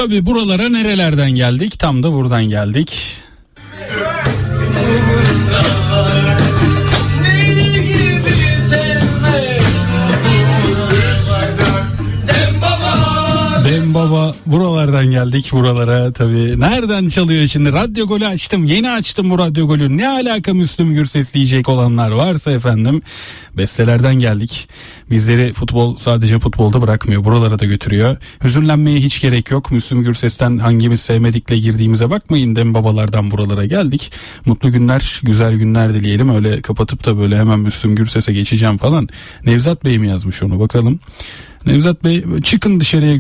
Tabii buralara nerelerden geldik? Tam da buradan geldik. Dem Baba, buralardan geldik buralara tabii. Nereden çalıyor şimdi? Radyo Golü açtım. Yeni açtım bu Radyo Golü. Ne alaka Müslüm Gürses diyecek olanlar varsa efendim. Bestelerden geldik. Bizleri futbol sadece futbolda bırakmıyor. Buralara da götürüyor. Hüzünlenmeye hiç gerek yok. Müslüm Gürses'ten hangimiz sevmedikle girdiğimize bakmayın. Dem Babalardan buralara geldik. Mutlu günler, güzel günler dileyelim. Öyle kapatıp da böyle hemen Müslüm Gürses'e geçeceğim falan. Nevzat Bey mi yazmış onu, bakalım. Nevzat Bey, çıkın dışarıya,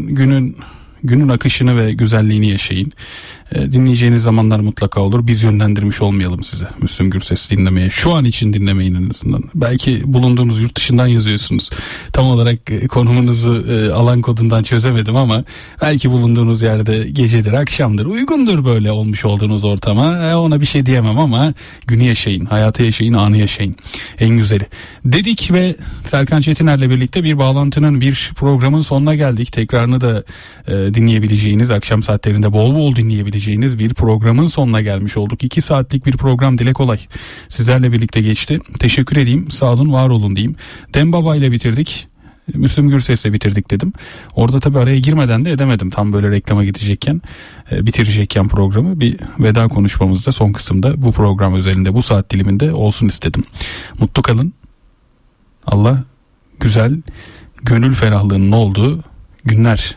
günün akışını ve güzelliğini yaşayın. Dinleyeceğiniz zamanlar mutlaka olur. Biz yönlendirmiş olmayalım size Müslüm Gürses dinlemeye. Şu an için dinlemeyin en azından. Belki bulunduğunuz yurt dışından yazıyorsunuz. Tam olarak konumunuzu alan kodundan çözemedim ama belki bulunduğunuz yerde gecedir, akşamdır. Uygundur böyle olmuş olduğunuz ortama. Ona bir şey diyemem ama günü yaşayın, hayatı yaşayın, anı yaşayın. En güzeli. Dedik ve Serkan Çetiner'le birlikte bir bağlantının, bir programın sonuna geldik. Tekrarını da dinleyebileceğiniz, akşam saatlerinde bol bol dinleyebileceğiniz bir programın sonuna gelmiş olduk. 2 saatlik bir program, dile kolay, sizlerle birlikte geçti. Teşekkür edeyim, sağ olun, var olun diyeyim. Dem Baba ile bitirdik. Müslüm Gürses'le bitirdik dedim. Orada tabii araya girmeden de edemedim. Tam böyle reklama gidecekken, bitirecekken programı, bir veda konuşmamızda son kısımda bu program özelinde, bu saat diliminde olsun istedim. Mutlu kalın. Allah güzel, gönül ferahlığının olduğu günler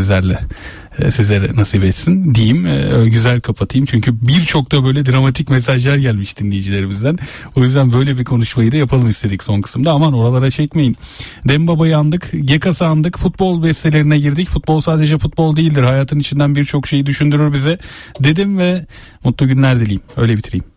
sizlere nasip etsin diyeyim. Güzel kapatayım çünkü birçok da böyle dramatik mesajlar gelmiş dinleyicilerimizden. O yüzden böyle bir konuşmayı da yapalım istedik son kısımda. Aman oralara çekmeyin. Dem Baba'yı andık, Gekas'ı andık, futbol bestelerine girdik. Futbol sadece futbol değildir. Hayatın içinden birçok şeyi düşündürür bize dedim ve mutlu günler dileyim. Öyle bitireyim.